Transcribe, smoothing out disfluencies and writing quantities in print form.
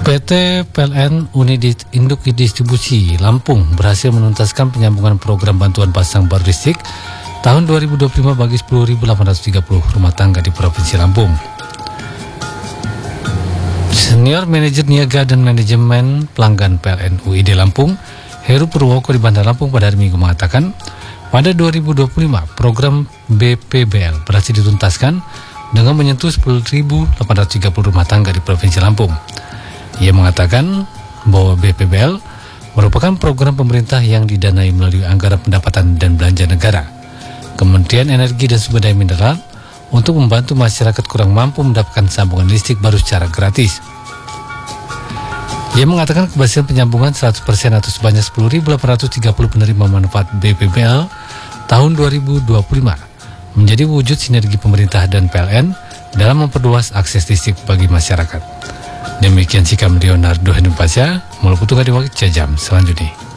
PT PLN Unit Induk Distribusi Lampung berhasil menuntaskan penyambungan program bantuan pasang baru listrik tahun 2025 bagi 10.830 rumah tangga di Provinsi Lampung. Senior Manajer Niaga dan Manajemen Pelanggan PLN UID Lampung, Heru Purwoko di Bandar Lampung pada hari Minggu mengatakan, pada 2025 program BPBL berhasil dituntaskan dengan menyentuh 10.830 rumah tangga di Provinsi Lampung. Ia mengatakan bahwa BPBL merupakan program pemerintah yang didanai melalui anggaran pendapatan dan belanja negara, Kementerian Energi dan Sumber Daya Mineral, untuk membantu masyarakat kurang mampu mendapatkan sambungan listrik baru secara gratis. Ia mengatakan keberhasilan penyambungan 100% atau sebanyak 10.830 penerima manfaat BPBL tahun 2025 menjadi wujud sinergi pemerintah dan PLN dalam memperluas akses listrik bagi masyarakat. Demikian sikap Leonardo Henupasya, melaporkan di waktu jam selanjutnya.